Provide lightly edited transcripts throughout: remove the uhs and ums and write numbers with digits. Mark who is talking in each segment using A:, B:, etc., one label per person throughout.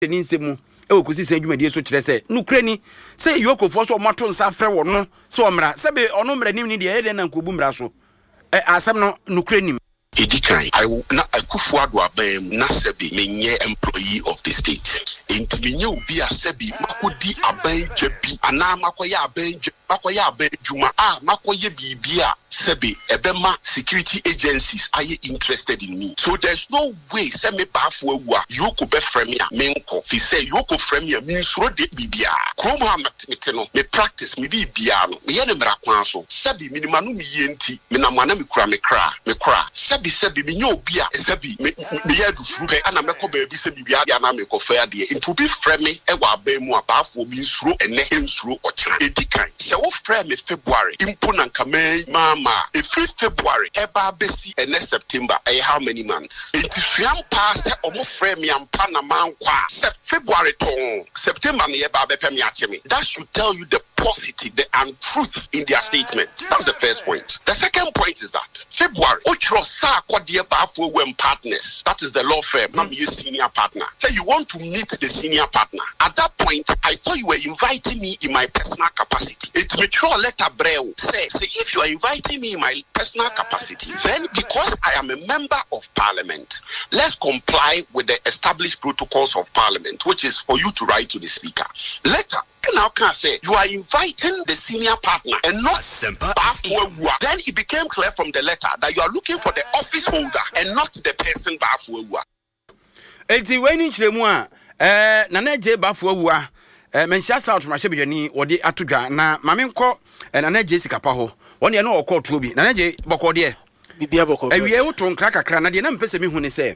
A: ni nsemu e wo kusi sen dwumadie so kire se nukrani se yoko fo so mato nsa frɛ wo no se omra se be ono mra nim ni de e de na nkobu mra so asem no nukrani
B: Edikai, I will not Akufuado Abem, Nasebi, menye employee of the state. Intiminyo be a sebi, Makudi Aben Jebi, Ana Makoya Ben Juma, Makoye Bibia, Sebi, Ebema security agencies are interested in me. So there's no way, Semi Bafwa, Yoko Befremia, Menko, if say Yoko Fremia means Rode Bibia, Chroma Matino, me practice, me be Biano, me Yenemrakwanso, Sebi, Minimanu Yenti, Minamanami Kra, me cra, Sebi me nyo bia sebi me ya du furu pe ana meko ba bi sebi bia dia na meko fa de into be frame e wa ba mu abafo mi nsuro ene ensuro ocha edikan se wo frame me February impo na nkamai mama e February e ba besi ene September how many months it suam pa se omo frame ampa na mankwa February ton September ne ba be pem ya chemi that should tell you the positive the untruth in their statement. That's the first point. The second point is that February ochro sa dear Bafo when partners, that is the law firm, not your senior partner. So you want to meet the senior partner. At that point, I thought you were inviting me in my personal capacity. It's mature letter Breu says, if you are inviting me in my personal capacity, then because I am a member of parliament, let's comply with the established protocols of parliament, which is for you to write to the speaker. Letter. Now can say you are inviting the senior partner and not Bafwa. Then it became clear from the letter that you are looking for the office holder and not the person Bafwa.
A: Eti weni nchiremu a Nana J Bafwa menhia South Mashebedwani wode atodwa na mamenkɔ Nana J sikapa ho wone ye no okɔ to bi Nana J bɔkɔ de
C: bibia bɔkɔ
A: awie woto nkra kakra na de na mpese me hu ne sɛ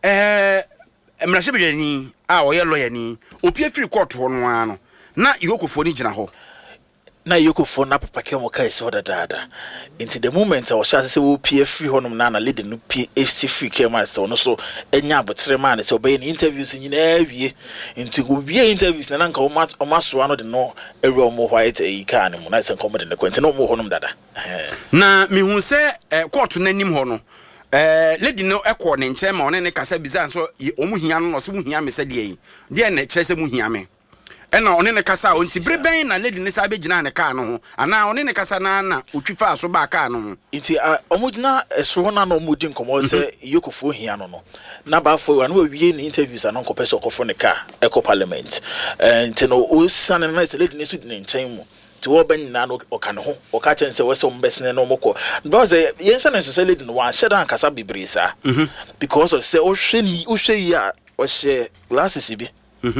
A: Mashebedwani a ɔyɛ lawyer ni opie free court ho no ano na Yokofo ni gina ho
C: na Yokofo na papa ke mo kai so dada into the moment I was say wo pie free honum na lady no pie FC free ke ma so no so enya abotre man so be interviews nyina awie into go be interviews na nka o ma so ano de no ewe o mo white e ka ne mo na se nkomo de ne kwenti no mo honum dada
A: na me hu se court na nim ho no lady no ekọ ne nche ma one ne kasa bizan so o mu hia no so mu hia me se de na kire se mu hia me ena one ne kasa onti breben na lady ne sa be gina ne ka no ho ana one ne kasa na otwifa so ba ka no ho
C: nti omudina eso ho na no omudi nkomo se Yokofo hia no na ba fo wa no wie ni interviews ana nko pese okofo ne ka eco parliament nti no o sane na se lady ne su ne nchen mu ti wo ban na no oka ne ho oka chen se wese ombesne no moko because yen sane so lady no wa sheda nkasa bibrisa because of say o hwe ya o she glasses bi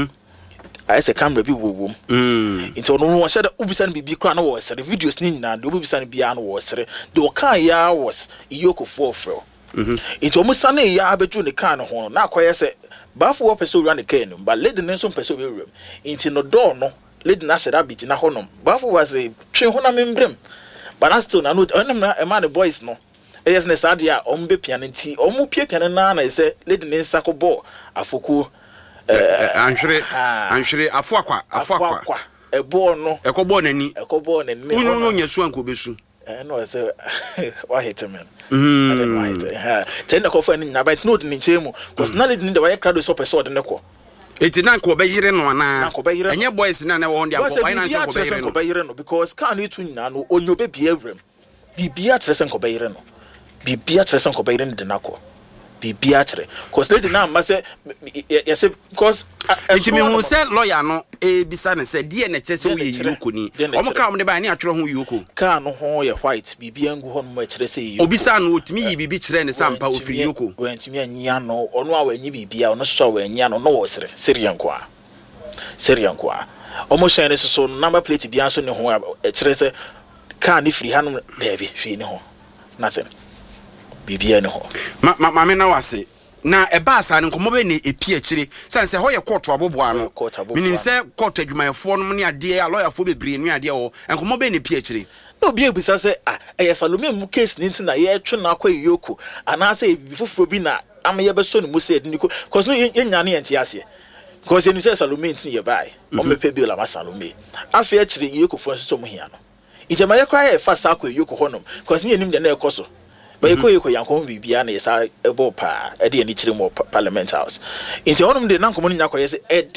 C: I say camera bi wo into no one said ubisa bi kra na wo sere videos ni nyina de ubisa bi an wo sere de o kan ya was Yokofo ofro into mo sane ya abeju ne kan ho na akoye se bafo wo pese owura ne kan no but lady ne so pese owura into no door no lady na sheda bi gina ho no bafo was twe ho na membrem but na still na no e man the boys no yes ne sadia ombe piano nti omu pie piano na say lady ne nsako ball afoku
A: anhwere afokwa
C: ebo no
A: ekobo nani unu no nyasu anko besu
C: no say why hate me I don't know it ten the coffee ni na but no de nchemu because na lady ni de why crowd so person de neko
A: eti na nko obeyire no na enye boys na na won de akọ finance ko
C: obeyire no because can you tun na no onyo be bia awrem bibia kire sen ko obeyire no bibia kire sen ko obeyire no de nako bibia kire cause lady na ma say yes because
A: eti me hu say lawyer no bisa ne say die na kire say wo ye Yoko ni omo ka omo de ba ne atwere ho Yoko
C: ka no ho ye white bibia ngu ho no kire say Yoko
A: obisa no otimi yi bibi kire ne sampa ofiri Yoko
C: wantimi anya no ono a wanyi bibia ono so wanya no no wo sere serian kwa omo shine so number plate bia so ne ho kire say ka ni free hanu baby hwe ne ho nothing bibia ne ho
A: ma me na wase na eba asa ne nkomo be ne epi akire sanse ho ye court aboboa no menim se court adwumayefo no ne ade a lawyer fo bebre ne ade ho nkomo be ne epi akire
C: no bia bisa se Salome mu case ni ntina ye twe na akwa Yoko ana se bifoforo bi na amye be so ne mu se edini cause no yenya ne yenti ase cause you say Salome ntina ye bai o mepe bi la ma Salome afa akire Yoko fo so mu hia no ijema ye kra ye fa sa akwa Yoko honom cause ne enim de na ekoso but you ko yanko bibia na yesa ebo pa e de ani chire mo parliament house. Inti onum de na nkomo nya ko yesi